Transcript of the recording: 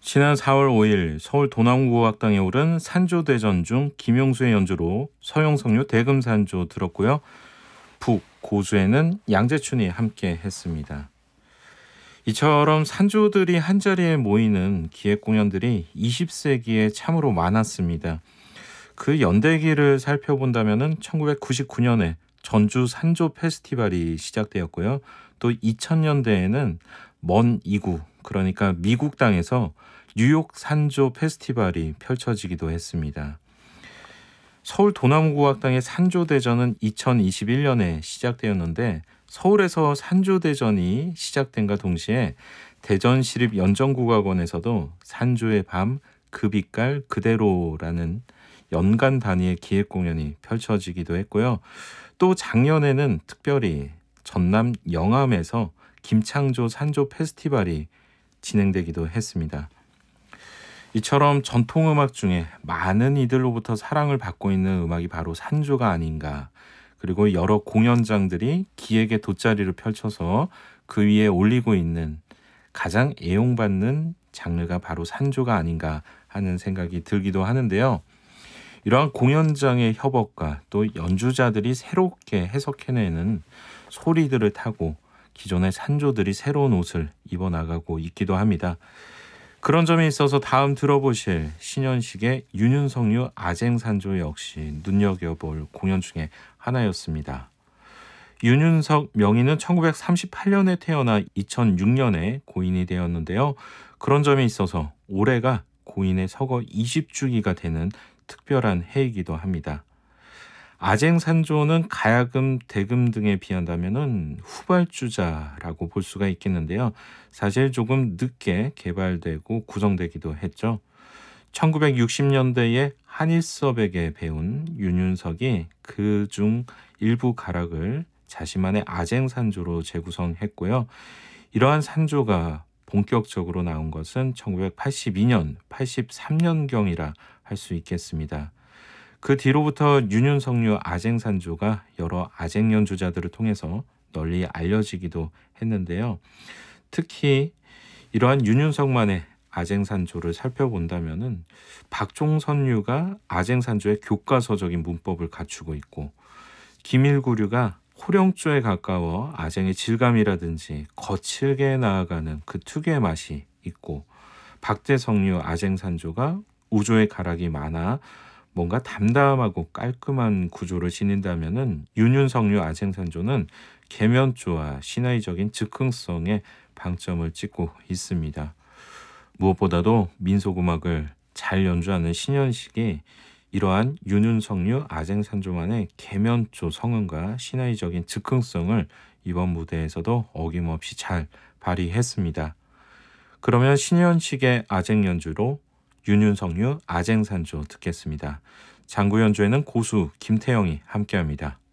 지난 4월 5일 서울 도남구악당에 오른 산조대전 중 김용수의 연주로 서용석류 대금산조 들었고요. 북, 고수에는 양재춘이 함께 했습니다. 이처럼 산조들이 한자리에 모이는 기획 공연들이 20세기에 참으로 많았습니다. 그 연대기를 살펴본다면 1999년에 전주 산조 페스티벌이 시작되었고요. 또 2000년대에는 먼 이구, 그러니까 미국 땅에서 뉴욕 산조 페스티벌이 펼쳐지기도 했습니다. 서울 도남구악당의 산조대전은 2021년에 시작되었는데 서울에서 산조대전이 시작된과 동시에 대전시립연정국악원에서도 산조의 밤, 그 빛깔 그대로라는 연간 단위의 기획 공연이 펼쳐지기도 했고요. 또 작년에는 특별히 전남 영암에서 김창조 산조 페스티벌이 진행되기도 했습니다. 이처럼 전통음악 중에 많은 이들로부터 사랑을 받고 있는 음악이 바로 산조가 아닌가. 그리고 여러 공연장들이 기획의 돗자리를 펼쳐서 그 위에 올리고 있는 가장 애용받는 장르가 바로 산조가 아닌가 하는 생각이 들기도 하는데요. 이러한 공연장의 협업과 또 연주자들이 새롭게 해석해내는 소리들을 타고 기존의 산조들이 새로운 옷을 입어나가고 있기도 합니다. 그런 점에 있어서 다음 들어보실 신현식의 윤윤석류 아쟁산조 역시 눈여겨볼 공연 중에 하나였습니다. 윤윤석 명의는 1938년에 태어나 2006년에 고인이 되었는데요. 그런 점에 있어서 올해가 고인의 서거 20주기가 되는 특별한 해이기도 합니다. 아쟁산조는 가야금, 대금 등에 비한다면 후발주자라고 볼 수가 있겠는데요. 사실 조금 늦게 개발되고 구성되기도 했죠. 1960년대에 한일섭에게 배운 윤윤석이 그중 일부 가락을 자신만의 아쟁산조로 재구성했고요. 이러한 산조가 본격적으로 나온 것은 1982년, 83년경이라 할 수 있겠습니다. 그 뒤로부터 윤윤석류 아쟁산조가 여러 아쟁 연주자들을 통해서 널리 알려지기도 했는데요. 특히 이러한 윤윤석만의 아쟁산조를 살펴본다면은 박종선류가 아쟁산조의 교과서적인 문법을 갖추고 있고 김일구류가 호령조에 가까워 아쟁의 질감이라든지 거칠게 나아가는 그 특유의 맛이 있고 박대성류 아쟁산조가 우조의 가락이 많아 뭔가 담담하고 깔끔한 구조를 지닌다면은 윤윤석류 아쟁산조는 계면조와 신화의적인 즉흥성에 방점을 찍고 있습니다. 무엇보다도 민속음악을 잘 연주하는 신현식이 이러한 윤윤석류 아쟁산조만의 계면조 성음과 신화의적인 즉흥성을 이번 무대에서도 어김없이 잘 발휘했습니다. 그러면 신현식의 아쟁 연주로 윤윤석류 아쟁산조 듣겠습니다. 장구 연주에는 고수 김태영이 함께합니다.